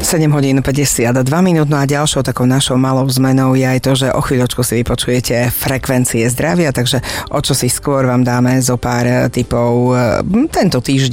7 hodín 52 minút, no a ďalšou takou našou malou zmenou je aj to, že o chvíľočku si vypočujete frekvencie zdravia, takže o čo si skôr vám dáme zo pár tipov tento týždeň